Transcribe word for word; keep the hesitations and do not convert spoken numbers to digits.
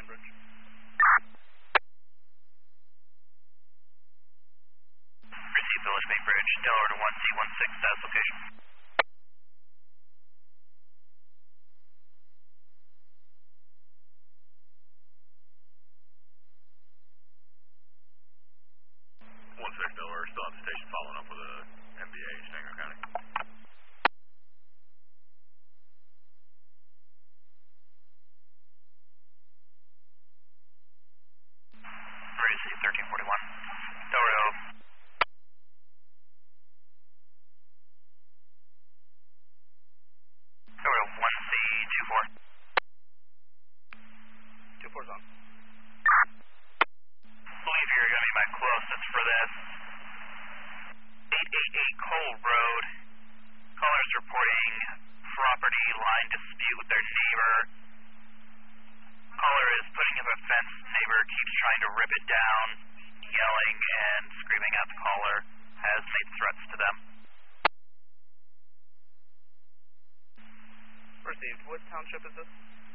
Bainbridge. Receive Village Bainbridge, Delaware to one C one six, status location. one six Delaware, still at the station following up with a M B A in Stanger County. Receive thirteen forty-one, Delaware to Delaware one C two four. two four's on. I believe you're going to be my closest for this. eight eight eight Cole Road. Callers reporting property line dispute with their neighbor. Caller is putting up a fence. Neighbor keeps trying to rip it down, yelling and screaming at the caller. Has made threats to them. Received. What township is this?